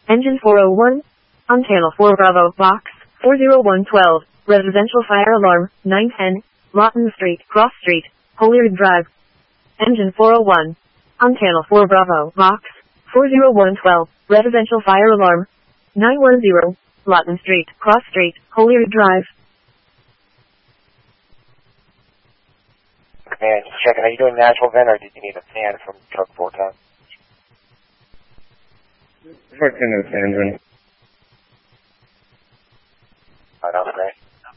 Engine 401. On channel 4 Bravo, box 40112, residential fire alarm, 910, Lawton Street, Cross Street, Holyoke Drive. Engine 401. On channel 4 Bravo, box 40112, residential fire alarm, 910, Lawton Street, Cross Street, Holyoke Drive. Command, just checking. Are you doing natural vent or did you need a fan from truck 410? Truck 10 is engine. Alright, that was great.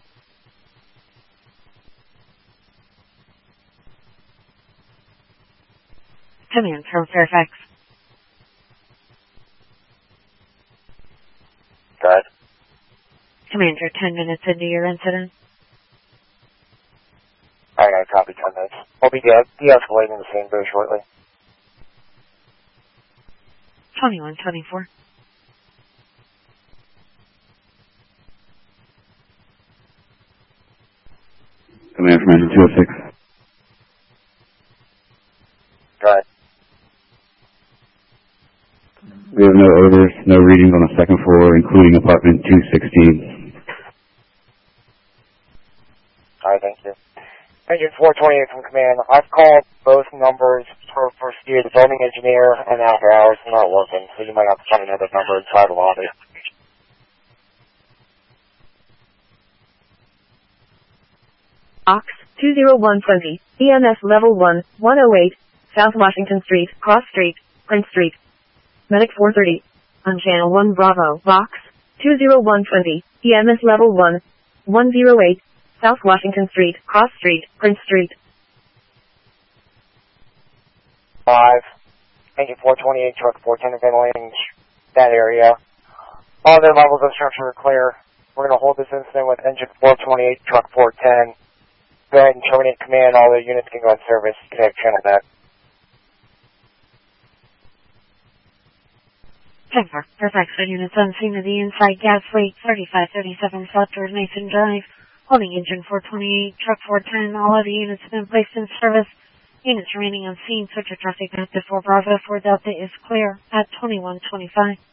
Command from Fairfax. Go ahead. Command, you're 10 minutes into your incident. Alright, I copy 10 minutes. I'll be de-escalating the scene very shortly. 2124. Command from engine 206. Go ahead. We have no odors, no readings on the second floor, including apartment 216. Alright, thank you. Engine 428 from command. I've called both numbers for steer, the building engineer, and after hours not working, so you might have to find another number inside the lobby. Ox 20120, EMS level 1, 108, South Washington Street, Cross Street, Prince Street. Medic 430. On channel 1 Bravo, box 20120, EMS level 1, 108, South Washington Street, Cross Street, Prince Street. 5. Engine 428, truck 410 ventilating that area. All their levels of structure are clear. We're going to hold this incident with engine 428, truck 410. Go ahead and terminate command. All the units can go on service. Connect channel back. Denver, Fairfax units on scene of the inside gas leak, 3537 South George Mason Drive. Holding engine 428, truck 410. All other units have been placed in service. Units remaining on scene, switch to traffic active 4 Bravo 4 Delta is clear at 2125.